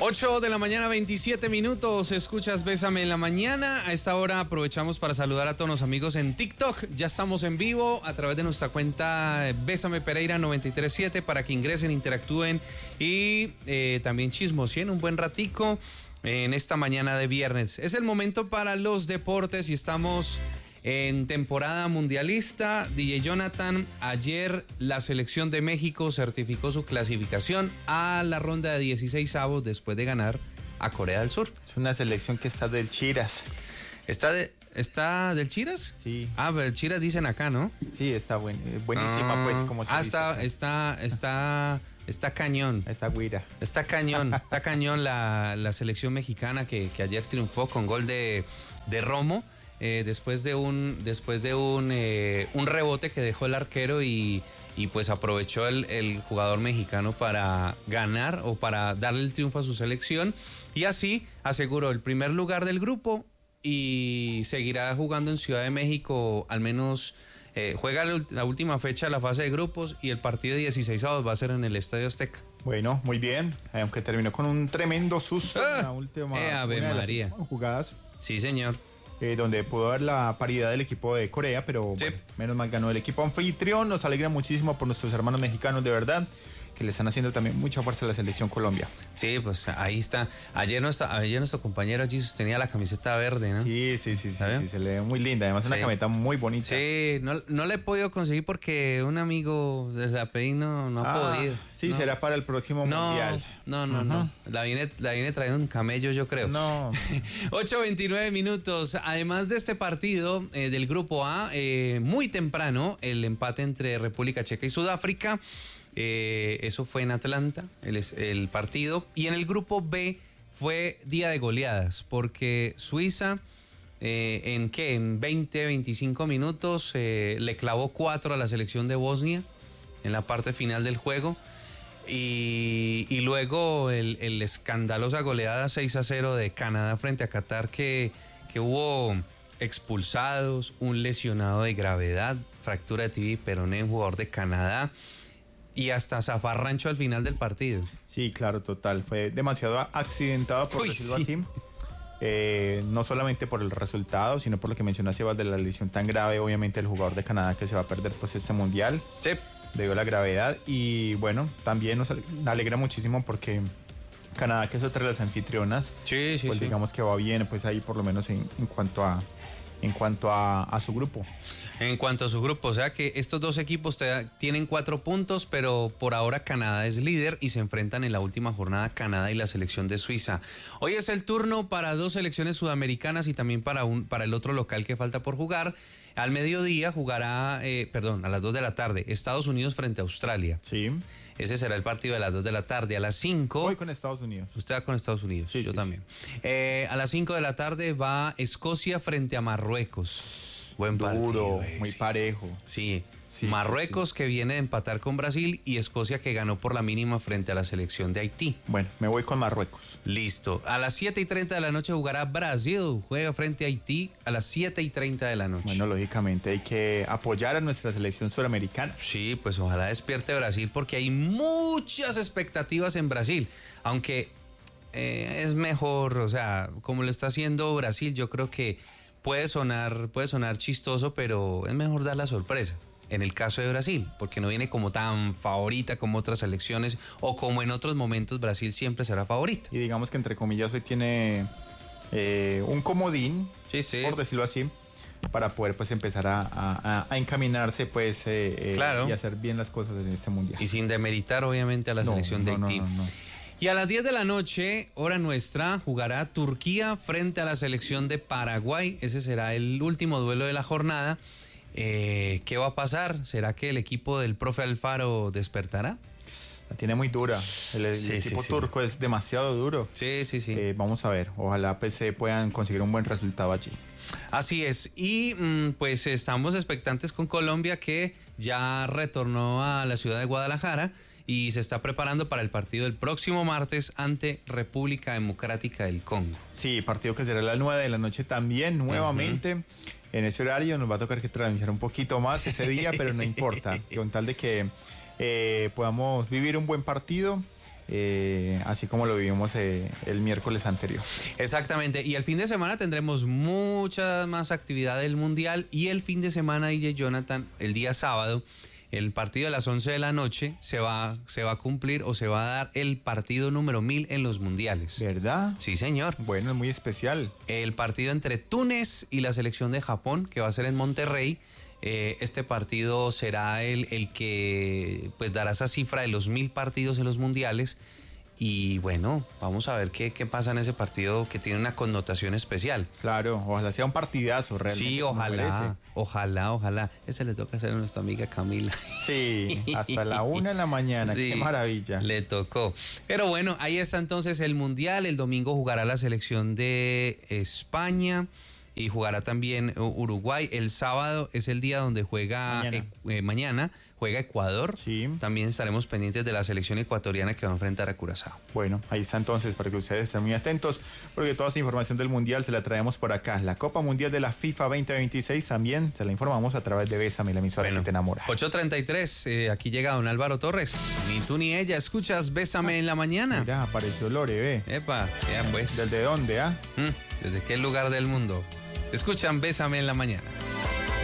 8 de la mañana, 27 minutos. Escuchas Bésame en la Mañana. A esta hora aprovechamos para saludar a todos los amigos en TikTok. Ya estamos en vivo a través de nuestra cuenta Bésame Pereira 937 para que ingresen, interactúen y también chismoseen un buen ratico en esta mañana de viernes. Es el momento para los deportes y estamos en temporada mundialista. DJ Jonathan, ayer la selección de México certificó su clasificación a la ronda de 16avos después de ganar a Corea del Sur. Es una selección que está del Chiras. ¿Está del Chiras? Sí. Ah, pero el Chiras dicen acá, ¿no? Sí, está buenísima, pues, como se dice. Está cañón. Está guira. Está cañón la selección mexicana que ayer triunfó con gol de Romo. Después de un rebote que dejó el arquero y pues aprovechó el jugador mexicano para ganar o para darle el triunfo a su selección y así aseguró el primer lugar del grupo y seguirá jugando en Ciudad de México, al menos juega la última fecha de la fase de grupos y el partido de 16avos va a ser en el Estadio Azteca. Bueno, muy bien, aunque terminó con un tremendo susto en la última Ave María. Jugadas. Sí, señor. Donde pudo haber la paridad del equipo de Corea, pero sí. Bueno, menos mal ganó el equipo anfitrión. Nos alegra muchísimo por nuestros hermanos mexicanos, de verdad, que le están haciendo también mucha fuerza a la selección Colombia. Sí, pues ahí está. Ayer nuestro compañero allí sostenía la camiseta verde, ¿no? Sí, se le ve muy linda. Además, una camiseta muy bonita. Sí, no la he podido conseguir porque un amigo desde la PEI no ha podido. Sí, no. Será para el próximo mundial. No. La viene trayendo un camello, yo creo. No. 8:29 minutos. Además de este partido del Grupo A, muy temprano, el empate entre República Checa y Sudáfrica. Eso fue en Atlanta, el partido. Y en el Grupo B fue día de goleadas, porque Suiza, en 20, 25 minutos, le clavó 4 a la selección de Bosnia en la parte final del juego. Y luego el escandalosa goleada 6-0 de Canadá frente a Qatar, que hubo expulsados, un lesionado de gravedad, fractura de tibia y peroné, un jugador de Canadá. Y hasta zafarrancho al final del partido. Sí, claro, total. Fue demasiado accidentado, por decirlo así. No solamente por el resultado, sino por lo que mencionó Sebas de la lesión tan grave, obviamente, el jugador de Canadá que se va a perder pues este mundial. Sí. Debido a la gravedad. Y bueno, también nos alegra muchísimo porque Canadá, que es otra de las anfitrionas, pues digamos que va bien, pues ahí por lo menos en cuanto a su grupo. En cuanto a su grupo, o sea que estos dos equipos tienen 4 puntos, pero por ahora Canadá es líder y se enfrentan en la última jornada Canadá y la selección de Suiza. Hoy es el turno para 2 selecciones sudamericanas y también para el otro local que falta por jugar. Al mediodía jugará, a las 2 de la tarde, Estados Unidos frente a Australia. Sí. Ese será el partido de las 2 de la tarde. A las 5... Voy con Estados Unidos. Usted va con Estados Unidos, sí, yo también. Sí. A las 5 de la tarde va Escocia frente a Marruecos. Buen partido. Muy parejo. Sí. Marruecos que viene de empatar con Brasil y Escocia que ganó por la mínima frente a la selección de Haití. Bueno, me voy con Marruecos. Listo. A las 7:30 de la noche jugará Brasil. Juega frente a Haití a las 7:30 de la noche. Bueno, lógicamente hay que apoyar a nuestra selección suramericana. Sí, pues ojalá despierte Brasil porque hay muchas expectativas en Brasil. Aunque es mejor, o sea, como lo está haciendo Brasil, yo creo que puede sonar chistoso, pero es mejor dar la sorpresa. En el caso de Brasil, porque no viene como tan favorita como otras selecciones o como en otros momentos Brasil siempre será favorita. Y digamos que entre comillas hoy tiene un comodín, por decirlo así, para poder pues empezar a encaminarse pues claro. Y hacer bien las cosas en este mundial. Y sin demeritar obviamente a la selección de Haití. No. Y a las 10 de la noche, hora nuestra, jugará Turquía frente a la selección de Paraguay. Ese será el último duelo de la jornada. ¿Qué va a pasar? ¿Será que el equipo del profe Alfaro despertará? La tiene muy dura. El equipo turco es demasiado duro. Sí. Vamos a ver. Ojalá pues puedan conseguir un buen resultado allí. Así es. Y pues estamos expectantes con Colombia, que ya retornó a la ciudad de Guadalajara y se está preparando para el partido del próximo martes ante República Democrática del Congo. Sí, partido que será a las 9 de la noche también, nuevamente. En ese horario nos va a tocar que transmitir un poquito más ese día, pero no importa. Con tal de que podamos vivir un buen partido, así como lo vivimos el miércoles anterior. Exactamente, y el fin de semana tendremos mucha más actividad del Mundial, y el fin de semana, DJ Jonathan, el día sábado, el partido de las 11 de la noche, se va a cumplir o se va a dar el partido número 1000 en los mundiales. ¿Verdad? Sí, señor. Bueno, es muy especial. El partido entre Túnez y la selección de Japón, que va a ser en Monterrey. Este partido será el que pues dará esa cifra de los 1000 partidos en los mundiales. Y bueno, vamos a ver qué pasa en ese partido, que tiene una connotación especial. Claro, ojalá sea un partidazo realmente. Sí, ojalá. Ese le toca hacer a nuestra amiga Camila. Sí, hasta la 1 de la mañana, sí, qué maravilla. Le tocó. Pero bueno, ahí está entonces el Mundial. El domingo jugará la selección de España y jugará también Uruguay. El sábado es el día donde juega mañana juega Ecuador. Sí. También estaremos pendientes de la selección ecuatoriana que va a enfrentar a Curazao. Bueno, ahí está entonces, para que ustedes estén muy atentos, porque toda esa información del Mundial se la traemos por acá. La Copa Mundial de la FIFA 2026 también se la informamos a través de Bésame, la emisora que te enamora. 8:33, aquí llega don Álvaro Torres. Ni tú ni ella escuchas Bésame en la mañana. Mira, apareció Lore, ve. Epa, ya pues. ¿Desde dónde, ah? ¿Desde qué lugar del mundo? Escuchan Bésame en la mañana.